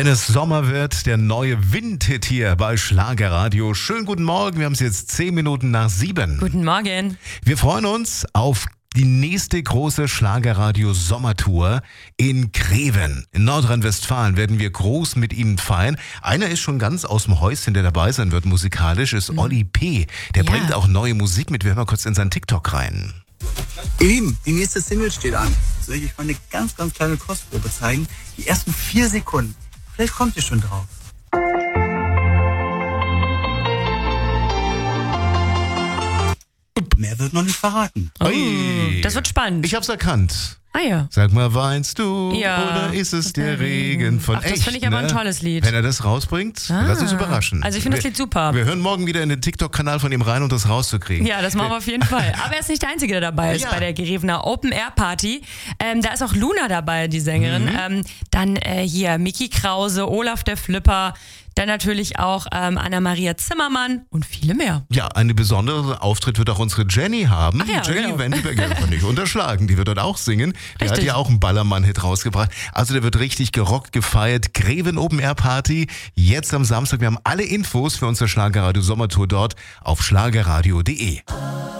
Wenn es Sommer wird, der neue Windhit hier bei Schlagerradio. Schönen guten Morgen, wir haben es jetzt 10 Minuten nach 7. Guten Morgen. Wir freuen uns auf die nächste große Schlagerradio-Sommertour in Greven. In Nordrhein-Westfalen werden wir groß mit Ihnen feiern. Einer ist schon ganz aus dem Häuschen, der dabei sein wird musikalisch, ist Olli P. Der bringt auch neue Musik mit. Wir hören mal kurz in seinen TikTok rein. Ihr Lieben, die nächste Single steht an. Soll ich euch mal eine ganz, ganz kleine Kostprobe zeigen? Die ersten 4 Sekunden. Vielleicht kommt ihr schon drauf. Mehr wird noch nicht verraten. Oh, das wird spannend. Ich hab's erkannt. Ah ja. Sag mal, weinst du Ja. oder ist es der Regen von Ach, das echt? finde ich aber ein tolles Lied. Wenn er das rausbringt, lass uns überraschen. Also ich finde das Lied super. Wir hören morgen wieder in den TikTok-Kanal von ihm rein, um das rauszukriegen. Ja, das machen wir auf jeden Fall. Aber er ist nicht der Einzige, der dabei ist bei der Grevener Open Air Party. Da ist auch Luna dabei, die Sängerin. Dann hier Micky Krause, Olaf der Flipper, dann natürlich auch Anna-Maria Zimmermann und viele mehr. Ja, einen besonderen Auftritt wird auch unsere Jenny haben. Ach ja, Jenny genau. Wendelberger kann nicht unterschlagen. Die wird dort auch singen. Der Richtig. hat ja auch einen Ballermann-Hit rausgebracht. Also der wird richtig gerockt, gefeiert. Greven Open Air Party. Jetzt am Samstag. Wir haben alle Infos für unsere Schlagerradio Sommertour dort auf schlagerradio.de.